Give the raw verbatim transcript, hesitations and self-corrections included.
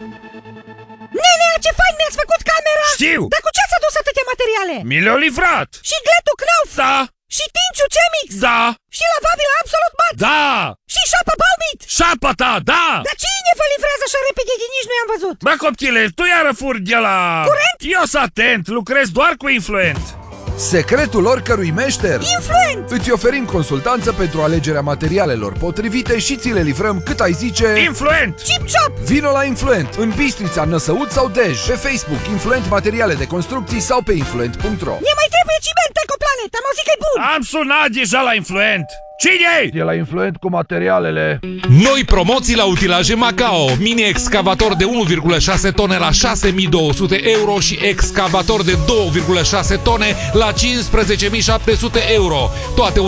Nenea, ce fain mi-ați făcut camera! Știu! Dar cu ce ați adus atâtea materiale? Mi le-au livrat! Și gletul Knauf? Da! Și Tinciu Cemix? Da! Și lavabil Absolut Mat? Da! Și șapa Baumit? Șapa ta, da! Dar cine vă livrează așa repede că nici nu i-am văzut? Bă, copchile, tu iară furi de la... Curent? Eu sunt atent, lucrez doar cu Influent. Secretul oricărui meșter? Influent! Îți oferim consultanță pentru alegerea materialelor potrivite și ți le livrăm cât ai zice... Influent! Chip Chop! Vino la Influent, în Bistrița, Năsăud sau Dej, pe Facebook, Influent Materiale de Construcții sau pe influent punct ro. Ne mai trebuie ciment Ecoplanet, am auzit că e bun! Am sunat deja la Influent. Cine-i? E la Influent cu materialele. Noi promoții la utilaje Macao. Mini-excavator de unu virgulă șase tone la șase mii două sute euro și excavator de două virgulă șase tone la cincisprezece mii șapte sute euro. Toate